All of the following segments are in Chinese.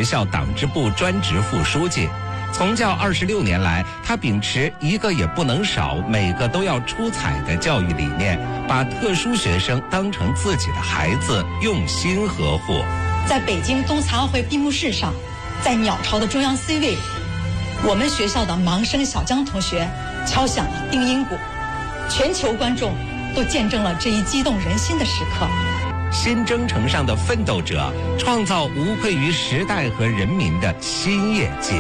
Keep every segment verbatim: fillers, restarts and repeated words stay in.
学校党支部专职副书记。从教二十六年来，他秉持一个也不能少，每个都要出彩的教育理念，把特殊学生当成自己的孩子，用心呵护。 在北京冬残奥会闭幕式上，在鸟巢的中央 C 位，我们学校的盲生小江同学敲响了定音鼓，全球观众都见证了这一激动人心的时刻。 新征程上的奋斗者，创造无愧于时代和人民的新业绩。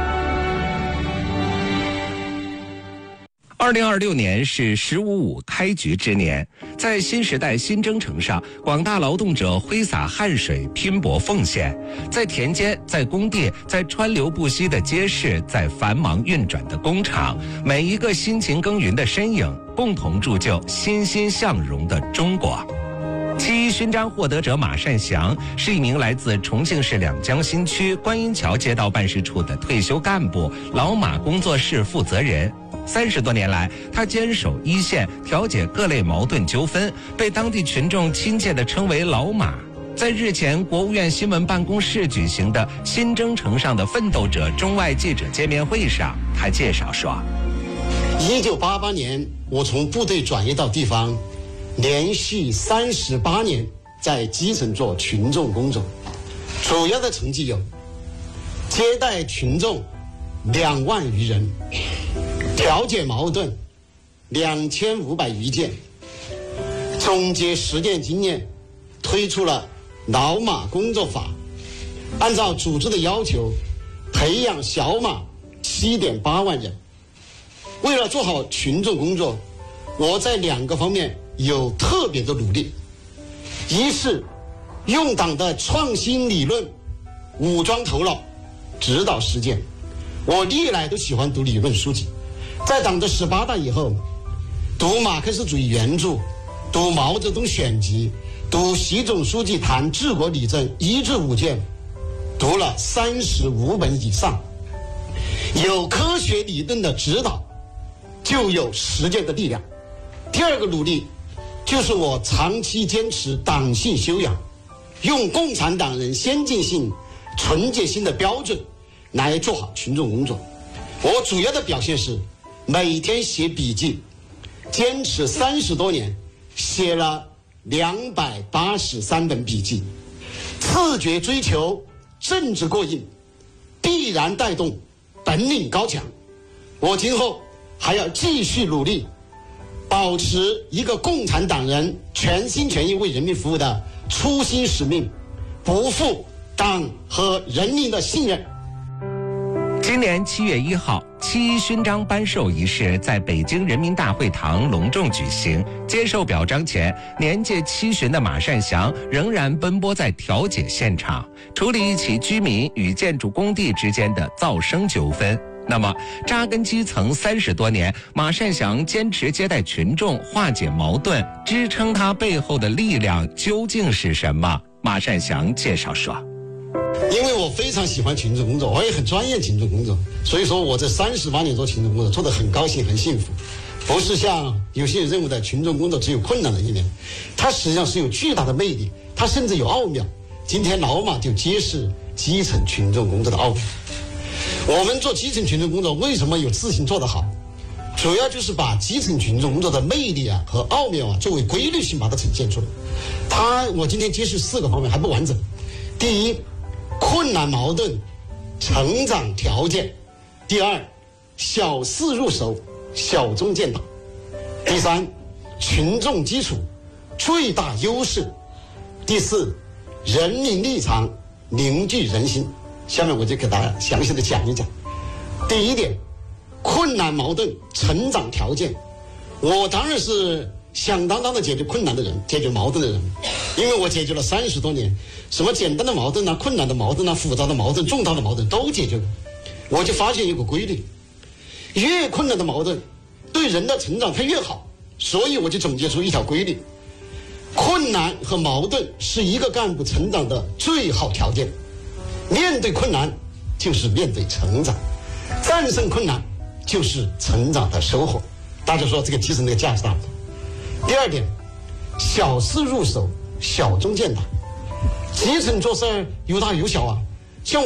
二零二六年是“十五五”开局之年，在新时代新征程上，广大劳动者挥洒汗水，拼搏奉献，在田间，在工地，在川流不息的街市，在繁忙运转的工厂，每一个辛勤耕耘的身影，共同铸就欣欣向荣的中国。七一勋章获得者马善祥是一名来自重庆市两江新区观音桥街道办事处的退休干部，老马工作室负责人。三十多年来，他坚守一线，调解各类矛盾纠纷，被当地群众亲切地称为老马。在日前国务院新闻办公室举行的新征程上的奋斗者中外记者见面会上，他介绍说， 一九八八年我从部队转业到地方，连续三十八年在基层做群众工作，主要的成绩有接待群众两万余人，调解矛盾两千五百余件，总结实践经验，推出了老马工作法，按照组织的要求培养小马七点八万人。为了做好群众工作，我在两个方面有特别的努力。一是用党的创新理论武装头脑，指导实践。我历来都喜欢读理论书籍，在党的十八大以后，读马克思主义原著，读毛泽东选集，读习总书记谈治国理政一至五卷，读了三十五本以上。有科学理论的指导，就有实践的力量。第二个努力就是我长期坚持党性修养，用共产党人先进性、纯洁性的标准来做好群众工作。我主要的表现是每天写笔记，坚持三十多年，写了两百八十三本笔记。自觉追求政治过硬，必然带动本领高强。我今后还要继续努力，保持一个共产党人全心全意为人民服务的初心使命，不负党和人民的信任。 今年七月一号，七一勋章颁授仪式在北京人民大会堂隆重举行。接受表彰前，年届七旬的马善祥仍然奔波在调解现场，处理一起居民与建筑工地之间的噪声纠纷。那么，扎根基层三十多年，马善祥坚持接待群众、化解矛盾，支撑他背后的力量究竟是什么？马善祥介绍说， 因为我非常喜欢群众工作，我也很专业群众工作，所以说我这三十八年做群众工作做得很高兴很幸福。不是像有些人认为的群众工作只有困难的一面，它实际上是有巨大的魅力，它甚至有奥妙。今天老马就揭示基层群众工作的奥妙。我们做基层群众工作为什么有自信做得好，主要就是把基层群众工作的魅力啊和奥妙啊作为规律性把它呈现出来。它我今天揭示四个方面还不完整。第一，困难矛盾成长条件；第二，小事入手，小中见大；第三，群众基础最大优势；第四，人民立场凝聚人心。下面我就给大家详细的讲一讲。第一点，困难矛盾成长条件。我当然是响当当的解决困难的人，解决矛盾的人，因为我解决了三十多年，什么简单的矛盾啊、困难的矛盾啊、复杂的矛盾、重大的矛盾都解决过。我就发现有个规律，越困难的矛盾对人的成长它越好，所以我就总结出一条规律：困难和矛盾是一个干部成长的最好条件。面对困难就是面对成长，战胜困难就是成长的收获。大家说这个提升这个价值大不大？第二点，小事入手，小中见大。基层做事儿有大有小啊，